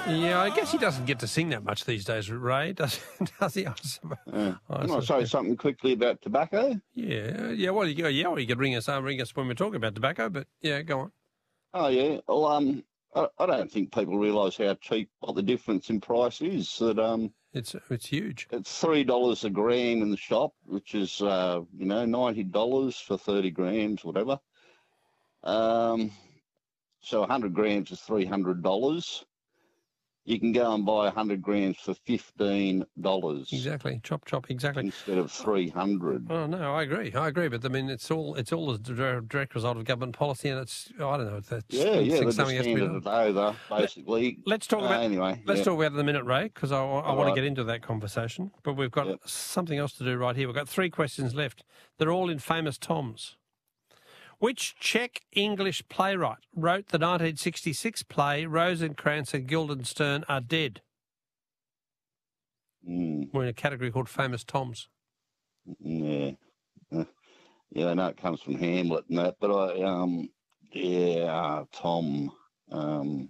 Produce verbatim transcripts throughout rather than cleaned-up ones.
Yeah, I guess he doesn't get to sing that much these days, Ray, does, does he? I suppose. Uh, I can I suppose. say something quickly about tobacco? Yeah, yeah. Well, you, yeah, well, you could ring us, uh, ring us when we're talking about tobacco, but yeah, go on. Oh, yeah. Well, um, I, I don't think people realise how cheap, what the difference in price is. That um, It's it's huge. It's three dollars a gram in the shop, which is, uh, you know, ninety dollars for thirty grams, whatever. Um, so one hundred grams is three hundred dollars. You can go and buy one hundred grams for fifteen dollars. Exactly, chop chop, exactly. Instead of three hundred. Oh no, I agree, I agree. But I mean, it's all it's all a direct result of government policy, and it's I don't know. That's, Yeah, yeah, they're just something has to be handed done. it over, basically. Let's talk Uh, about anyway. Let's yeah. talk about it in a minute, Ray, because I, I want right. to get into that conversation. But we've got Yep. something else to do right here. We've got three questions left. They're all in famous Toms. Which Czech English playwright wrote the nineteen sixty-six play Rosencrantz and Guildenstern Are Dead? Mm, We're in a category called famous Toms. yeah. Uh, yeah, I know it comes from Hamlet and that, but I, um, yeah, uh, Tom, um,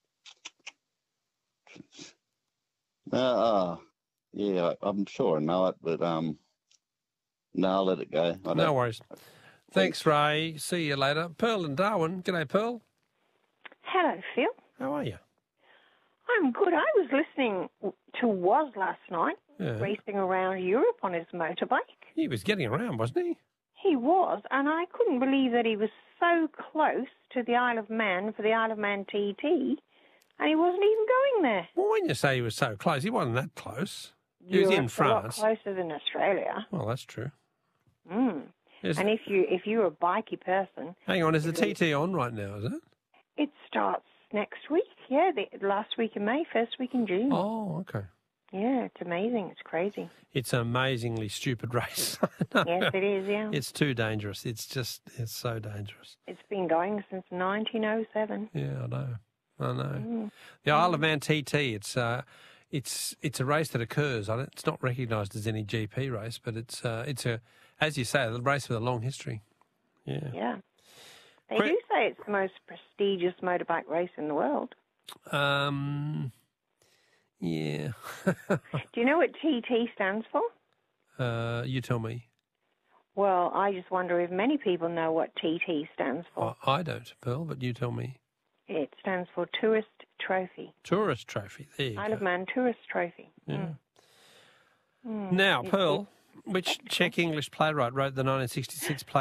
uh, uh, yeah, I'm sure I know it, but, um, no, I'll let it go. I No don't- worries. Thanks, Ray. See you later. Pearl in Darwin. G'day, Pearl. Hello, Phil. How are you? I'm good. I was listening to Woz last night, Yeah. racing around Europe on his motorbike. He was getting around, wasn't he? He was, and I couldn't believe that he was so close to the Isle of Man for the Isle of Man T T, and he wasn't even going there. Well, when you say he was so close, he wasn't that close. He was in Europe's a lot France. closer than Australia. Well, that's true. Mm. Is- And if you if you're a bikey person, Hang on, is the T T on right now, is it? it starts next week. Yeah, the last week in May, first week in June. Oh, okay. Yeah, it's amazing. It's crazy. It's an amazingly stupid race. Yes, it is. Yeah, It's too dangerous. It's just, it's so dangerous. it's been going since nineteen oh seven. Yeah, I know. I know. Mm. The Isle of Man T T, it's uh, it's it's a race that occurs. I don't, it's not recognised as any G P race, but it's uh, it's a, as you say, a race with a long history. Yeah. Yeah. They Great. do say it's the most prestigious motorbike race in the world. Um. Yeah. Do you know what T T stands for? uh, you tell me. Well, I just wonder if many people know what T T stands for. I, I don't, Pearl, but you tell me. It stands for Tourist Trophy. Tourist trophy. There you Isle go. of Man Tourist Trophy. Yeah. Mm. Mm. Now, It- Pearl, which Czech English playwright wrote the nineteen sixty-six play